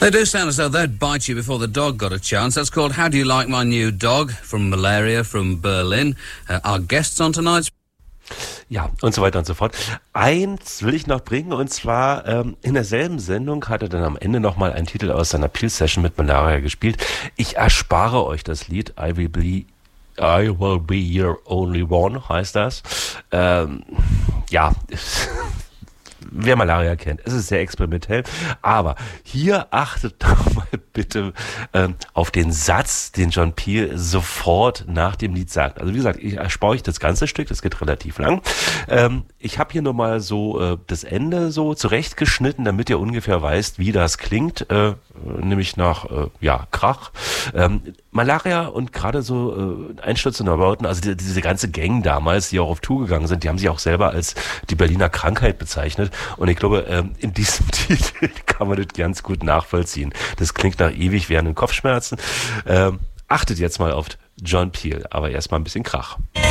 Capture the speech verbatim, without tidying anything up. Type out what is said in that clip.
They do sound as though they'd bite you before the dog got a chance. That's called How Do You Like My New Dog? From Malaria, from Berlin. Uh, our guests on tonight's... Ja, und so weiter und so fort. Eins will ich noch bringen, und zwar ähm, in derselben Sendung hat er dann am Ende nochmal einen Titel aus seiner Peel-Session mit Malaria gespielt. Ich erspare euch das Lied I Will Be, I Will Be Your Only One, heißt das. Ähm, ja, wer Malaria kennt, es ist sehr experimentell, aber hier achtet doch mal bitte ähm, auf den Satz, den John Peel sofort nach dem Lied sagt. Also wie gesagt, ich erspare euch das ganze Stück, das geht relativ lang. Ähm, ich habe hier nochmal so äh, das Ende so zurechtgeschnitten, damit ihr ungefähr weißt, wie das klingt, äh, nämlich nach, äh, ja, Krach. Ähm, Malaria und gerade so äh, Einsturz in Neubauten, also die, diese ganze Gang damals, die auch auf Tour gegangen sind, die haben sich auch selber als die Berliner Krankheit bezeichnet. Und ich glaube, ähm, in diesem Titel kann man das ganz gut nachvollziehen. Das klingt nach ewig währenden Kopfschmerzen. Ähm, achtet jetzt mal auf John Peel, aber erstmal ein bisschen Krach.